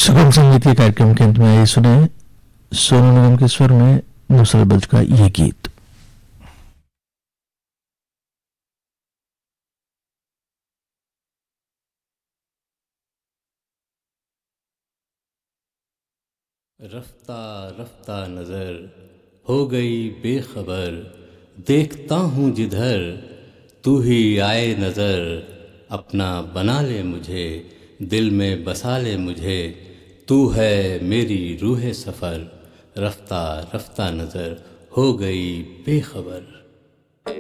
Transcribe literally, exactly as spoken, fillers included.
सुगम संगीत के कार्यक्रम के अंत में आइए सुने सोनू निगम के स्वर में नुसरत बख्श का ये गीत। रफ्ता रफ्ता नजर हो गई बेखबर, देखता हूँ जिधर तू ही आए नजर। अपना बना ले मुझे, दिल में बसा ले मुझे, तू है मेरी रूह सफ़र। रफ्ता रफ्ता नजर हो गई बेखबर।